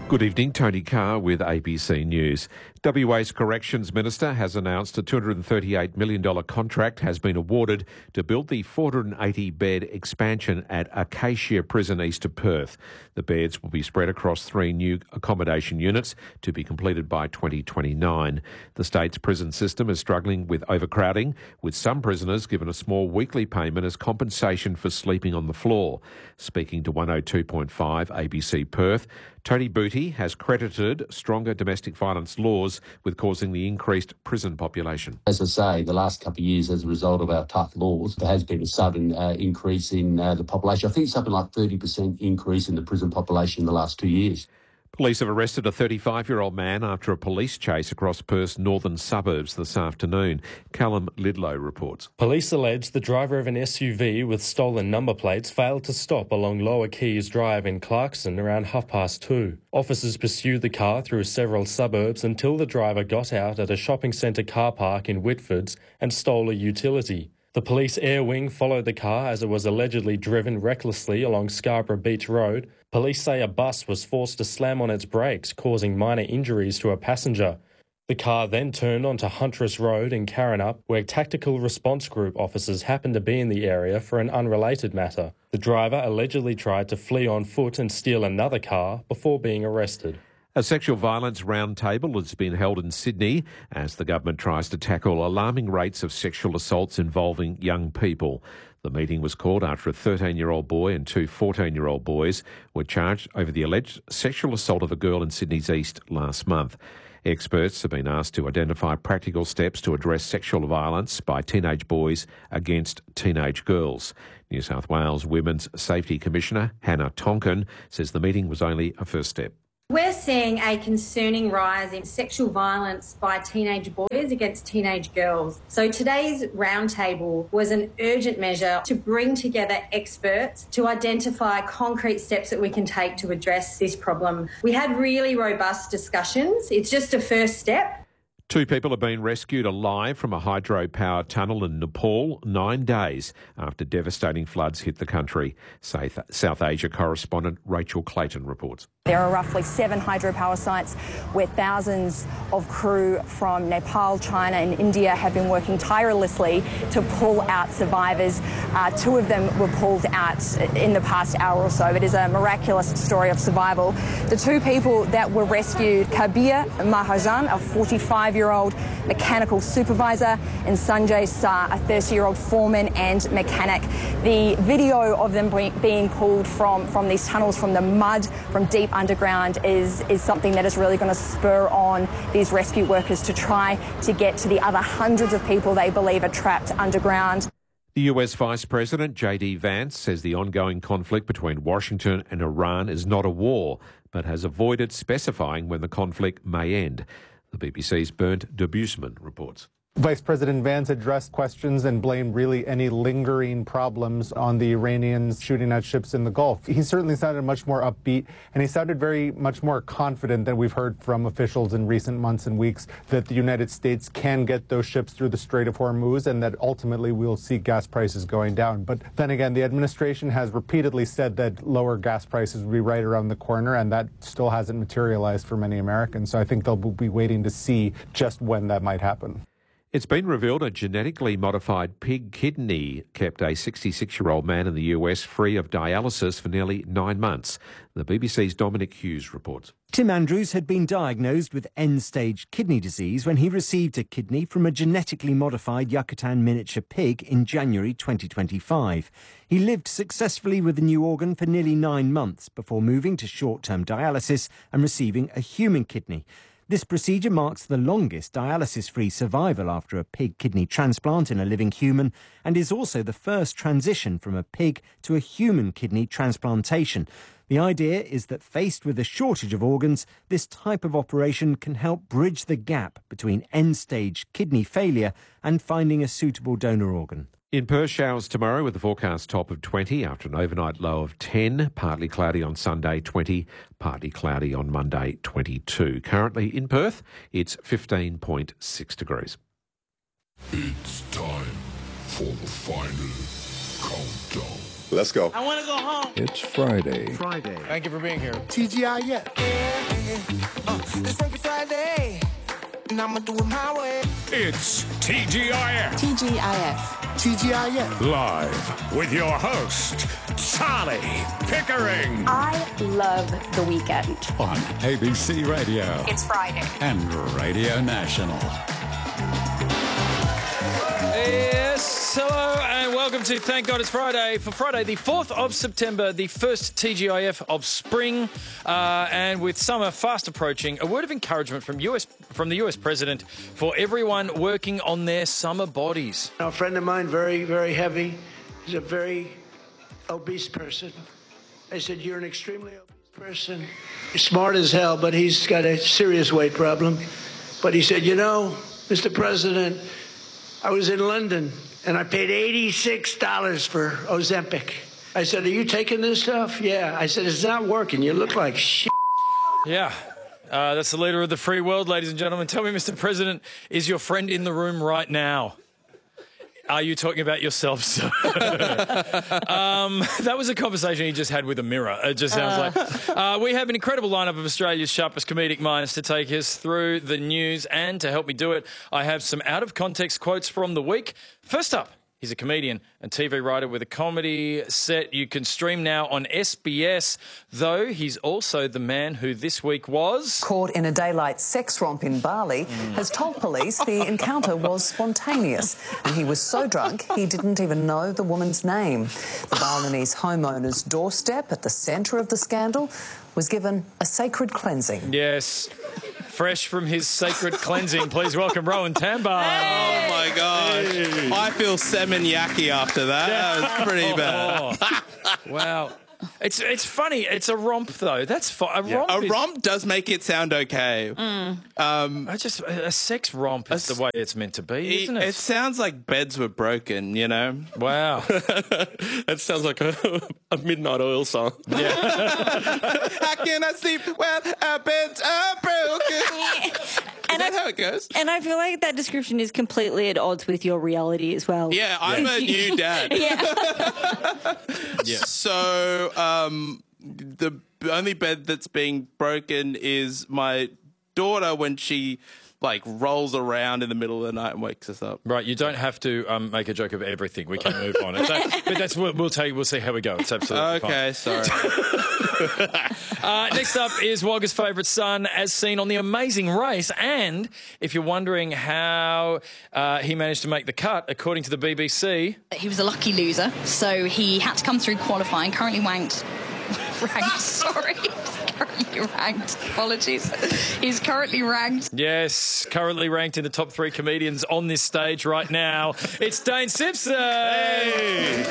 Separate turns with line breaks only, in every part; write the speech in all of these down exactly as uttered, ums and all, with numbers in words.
Good evening, Tony Carr with A B C News. W A's Corrections Minister has announced a two hundred thirty-eight million dollars contract has been awarded to build the four hundred eighty bed expansion at Acacia Prison east of Perth. The beds will be spread across three new accommodation units to be completed by twenty twenty-nine. The state's prison system is struggling with overcrowding, with some prisoners given a small weekly payment as compensation for sleeping on the floor. Speaking to one oh two point five A B C Perth, Tony Booty has credited stronger domestic violence laws with causing the increased prison population.
As I say, the last couple of years, as a result of our tough laws, there has been a sudden uh, increase in uh, the population. I think something like thirty percent increase in the prison population in the last two years.
Police have arrested a thirty-five-year-old man after a police chase across Perth's northern suburbs this afternoon. Callum Lidlow reports.
Police allege the driver of an S U V with stolen number plates failed to stop along Lower Keys Drive in Clarkson around half past two. Officers pursued the car through several suburbs until the driver got out at a shopping centre car park in Whitfords and stole a utility. The police air wing followed the car as it was allegedly driven recklessly along Scarborough Beach Road. Police say a bus was forced to slam on its brakes, causing minor injuries to a passenger. The car then turned onto Huntress Road in Karrinyup, where Tactical Response Group officers happened to be in the area for an unrelated matter. The driver allegedly tried to flee on foot and steal another car before being arrested.
A sexual violence roundtable has been held in Sydney as the government tries to tackle alarming rates of sexual assaults involving young people. The meeting was called after a thirteen-year-old boy and two fourteen-year-old boys were charged over the alleged sexual assault of a girl in Sydney's East last month. Experts have been asked to identify practical steps to address sexual violence by teenage boys against teenage girls. New South Wales Women's Safety Commissioner Hannah Tonkin says the meeting was only a first step.
We're seeing a concerning rise in sexual violence by teenage boys against teenage girls. So today's roundtable was an urgent measure to bring together experts to identify concrete steps that we can take to address this problem. We had really robust discussions. It's just a first step.
Two people have been rescued alive from a hydropower tunnel in Nepal nine days after devastating floods hit the country. South Asia correspondent Rachel Clayton reports.
There are roughly seven hydropower sites where thousands of crew from Nepal, China and India have been working tirelessly to pull out survivors. Uh, two of them were pulled out in the past hour or so. It is a miraculous story of survival. The two people that were rescued, Kabir Mahajan, a forty-five-year-old mechanical supervisor, and Sanjay Shah, a thirty-year-old foreman and mechanic. The video of them being pulled from, from these tunnels, from the mud, from deep underground is, is something that is really going to spur on these rescue workers to try to get to the other hundreds of people they believe are trapped underground.
The U S Vice President J D Vance says the ongoing conflict between Washington and Iran is not a war, but has avoided specifying when the conflict may end. The B B C's Bernd Debusman reports.
Vice President Vance addressed questions and blamed really any lingering problems on the Iranians shooting at ships in the Gulf. He certainly sounded much more upbeat, and he sounded very much more confident than we've heard from officials in recent months and weeks that the United States can get those ships through the Strait of Hormuz and that ultimately we'll see gas prices going down. But then again, the administration has repeatedly said that lower gas prices will be right around the corner, and that still hasn't materialized for many Americans. So I think they'll be waiting to see just when that might happen.
It's been revealed a genetically modified pig kidney kept a sixty-six-year-old man in the U S free of dialysis for nearly nine months. The B B C's Dominic Hughes reports.
Tim Andrews had been diagnosed with end-stage kidney disease when he received a kidney from a genetically modified Yucatan miniature pig in January twenty twenty-five. He lived successfully with the new organ for nearly nine months before moving to short-term dialysis and receiving a human kidney. This procedure marks the longest dialysis-free survival after a pig kidney transplant in a living human and is also the first transition from a pig to a human kidney transplantation. The idea is that faced with a shortage of organs, this type of operation can help bridge the gap between end-stage kidney failure and finding a suitable donor organ.
In Perth, showers tomorrow with a forecast top of twenty after an overnight low of ten. Partly cloudy on Sunday, twenty. Partly cloudy on Monday, twenty-two. Currently in Perth, it's fifteen point six degrees.
It's time for the final countdown.
Let's go.
I want to go home.
It's Friday.
Friday. Thank you for being here.
T G I yet? Uh, it's Freaky Friday, and I'ma do it my way.
It's T G I F.
T G I F.
T G I F.
Live with your host, Charlie Pickering.
I love the weekend.
On A B C Radio.
It's Friday.
And Radio National.
Yes, hello and welcome to Thank God It's Friday. For Friday, the fourth of September, the first T G I F of spring, uh, and with summer fast approaching, a word of encouragement from U S from the U S President for everyone working on their summer bodies.
A friend of mine, very, very heavy, he's a very obese person. I said, you're an extremely obese person. You're smart as hell, but he's got a serious weight problem. But he said, you know, Mister President, I was in London, and I paid eighty-six dollars for Ozempic. I said, are you taking this stuff? Yeah. I said, it's not working. You look like shit.
Yeah. Uh, that's the leader of the free world, ladies and gentlemen. Tell me, Mister President, is your friend in the room right now? Are you talking about yourself, sir? um, that was a conversation he just had with a mirror. It just sounds uh. like. Uh, we have an incredible lineup of Australia's sharpest comedic minds to take us through the news, and to help me do it, I have some out-of-context quotes from the week. First up, he's a comedian and T V writer with a comedy set you can stream now on S B S, though he's also the man who this week was...
caught in a daylight sex romp in Bali, mm. has told police the encounter was spontaneous and he was so drunk he didn't even know the woman's name. The Balinese homeowner's doorstep at the centre of the scandal was given a sacred cleansing.
Yes. Fresh from his sacred cleansing, please welcome Rowan Tambar.
Hey. Oh, my God. Hey. I feel seminyak after that. That was pretty bad.
Oh. Wow. It's it's funny. It's a romp, though. That's fine. A,
yeah.
romp,
a
is...
romp does make it sound okay.
Mm. Um, I just a sex romp is a, the way it's meant to be, isn't it?
It sounds like beds were broken, you know?
Wow.
It sounds like a, a Midnight Oil song.
Yeah. How can I sleep when our beds are broken? Is
and
that
I,
how it goes?
And I feel like that description is completely at odds with your reality as well.
Yeah, I'm a new dad.
Yeah.
Yeah. So um, the only bed that's being broken is my daughter when she like rolls around in the middle of the night and wakes us up.
Right, you don't have to um, make a joke of everything. We can move on. That, but that's we'll, we'll tell you. We'll see how we go. It's absolutely
okay.
Fine.
Sorry.
uh, next up is Wagga's favourite son, as seen on The Amazing Race. And if you're wondering how uh, he managed to make the cut, according to the B B C,
he was a lucky loser, so he had to come through qualifying. Currently ranked. ranked. Sorry. Currently ranked. Apologies. He's currently ranked.
Yes, currently ranked in the top three comedians on this stage right now. It's Dane Simpson. Hey.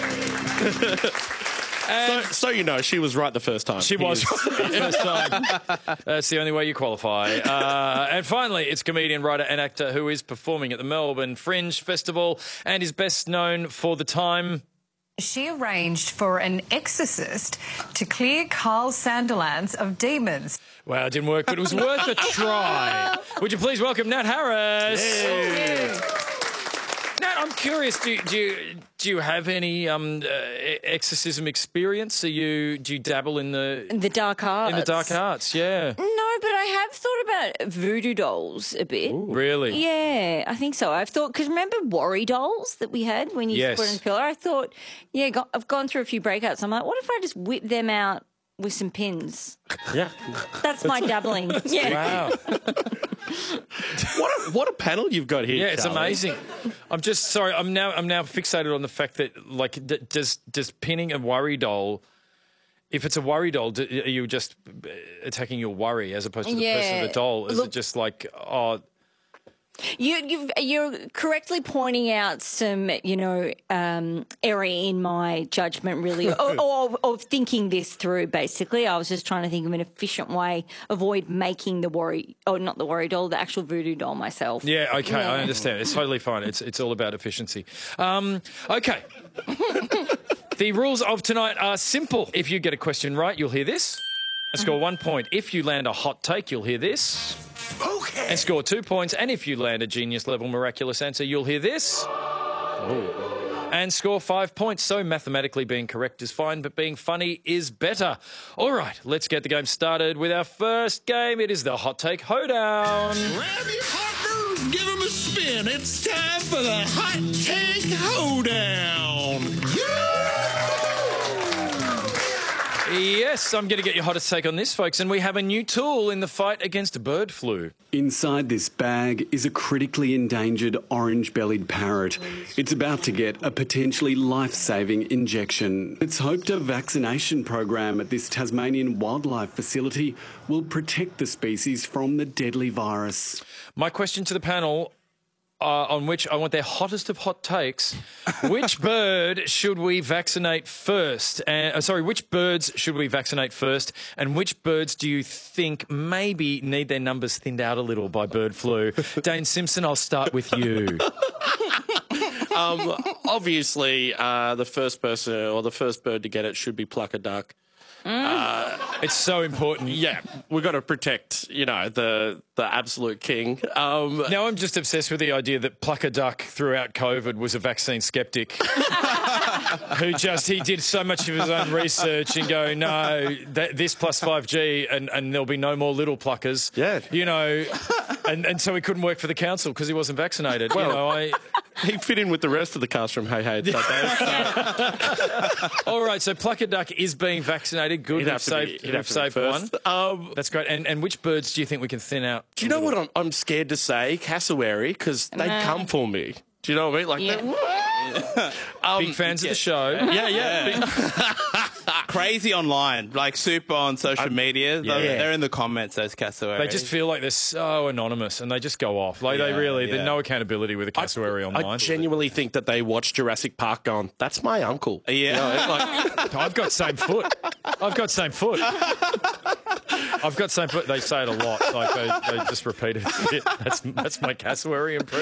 so, so you know, she was right the first time.
She was right the first time. That's the only way you qualify. Uh, and finally, it's comedian, writer and actor who is performing at the Melbourne Fringe Festival and is best known for the time...
She arranged for an exorcist to clear Carl Sandilands of demons.
Well, it didn't work, but it was worth a try. Would you please welcome Nat Harris?
Hey.
Nat, I'm curious. Do, do you do you have any um, uh, exorcism experience? Are you do you dabble in the
the dark arts?
In the dark arts, yeah.
No, but I have thought about voodoo dolls a bit.
Ooh, really?
Yeah, I think so. I've thought because remember worry dolls that we had when you
yes.
put in the pillow. I thought, yeah, got, I've gone through a few breakouts. I'm like, what if I just whip them out with some pins?
Yeah,
that's my dabbling. Yeah.
Wow.
What a, what a panel you've got here.
Yeah, it's
Charlie.
amazing. I'm just sorry. I'm now I'm now fixated on the fact that like d- does does pinning a worry doll. If it's a worry doll, do, are you just attacking your worry as opposed to the
yeah.
person of the doll? Is
Look,
it just like oh?
You, you've, you're correctly pointing out some, you know, um, error in my judgment, really, or, or of thinking this through, basically. I was just trying to think of an efficient way, avoid making the worry, oh, not the worry doll, the actual voodoo doll myself.
Yeah, okay,
yeah.
I understand. It's totally fine. It's, it's all about efficiency. Um, okay. The rules of tonight are simple. If you get a question right, you'll hear this. And score one point. If you land a hot take, you'll hear this.
Okay.
And score two points. And if you land a genius-level miraculous answer, you'll hear this. Ooh. and score five points. So mathematically being correct is fine, but being funny is better. All right, let's get the game started with our first game. It is the Hot Take Hoedown.
Grab your partner, give him a spin. It's time for the Hot Take Hoedown.
Yes, I'm going to get your hottest take on this, folks, and we have a new tool in the fight against bird flu.
Inside this bag is a critically endangered orange-bellied parrot. It's about to get a potentially life-saving injection. It's hoped a vaccination program at this Tasmanian wildlife facility will protect the species from the deadly virus.
My question to the panel, Uh, on which I want their hottest of hot takes. Which bird should we vaccinate first? Uh, sorry, which birds should we vaccinate first? And which birds do you think maybe need their numbers thinned out a little by bird flu? Dane Simpson, I'll start with you.
um, obviously, uh, the first person or the first bird to get it should be pluck a duck.
Mm. Uh, it's so important.
Yeah, we've got to protect, you know, the the absolute king. Um,
now I'm just obsessed with the idea that Pluck a Duck throughout COVID was a vaccine skeptic who just, he did so much of his own research and go, no, that, this plus five G and, and there'll be no more little pluckers.
Yeah.
You know, and, and so he couldn't work for the council because he wasn't vaccinated.
Well,
you know, I...
He fit in with the rest of the cast from Hey Hey.
All right, so Pluck a Duck is being vaccinated. Good, we've saved, we've saved one.
Um,
That's great. And, and which birds do you think we can thin out?
Do you know what I'm, I'm scared to say? Cassowary, because they
Nah.
come for me. Do you know what I mean? Like,
Yeah.
um,
Big fans
yeah.
of the show.
Yeah, yeah.
Crazy online, like super on social media.
yeah.
They're, they're in the comments, those cassowaries.
They just feel like they're so anonymous and they just go off. Like they
Yeah,
really,
yeah.
there's no accountability with a cassowary online.
I genuinely think that they watch Jurassic Park going, that's my uncle.
Yeah.
You know, it's like,
I've got same foot. I've got same foot. I've got same foot. They say it a lot. Like they, they just repeat it. That's, that's my cassowary impression.